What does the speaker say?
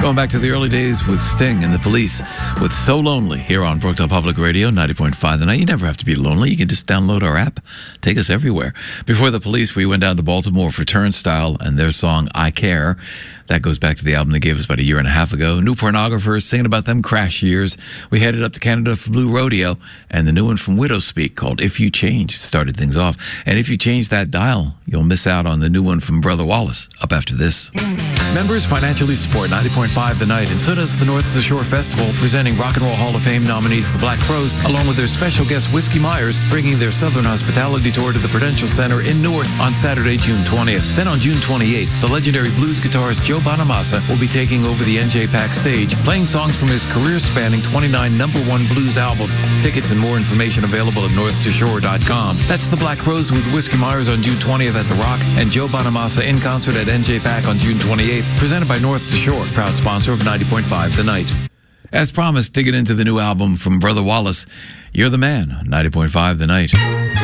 Going back to the early days with Sting and the Police with So Lonely here on Brookdale Public Radio, 90.5 The Night. You never have to be lonely. You can just download our app. Take us everywhere. Before the Police, we went down to Baltimore for Turnstile and their song, I Care. That goes back to the album they gave us about a year and a half ago. New Pornographers, singing about them crash years. We headed up to Canada for Blue Rodeo, and the new one from Widow Speak called If You Change started things off. And if you change that dial, you'll miss out on the new one from Brother Wallace up after this. Members financially support 90.5 The Night, and so does the North of the Shore Festival, presenting Rock and Roll Hall of Fame nominees the Black Crowes, along with their special guest Whiskey Myers, bringing their Southern Hospitality Tour to the Prudential Center in Newark on Saturday, June 20th. Then on June 28th, the legendary blues guitarist Joe Bonamassa will be taking over the NJ-PAC stage, playing songs from his career-spanning 29 #1 blues albums. Tickets and more information available at northtoshore.com. That's the Black Crowes with Whiskey Myers on June 20th at The Rock, and Joe Bonamassa in concert at NJ-PAC on June 28th, presented by North to Shore, proud sponsor of 90.5 The Night. As promised, digging into the new album from Brother Wallace, You're the Man, 90.5 The Night.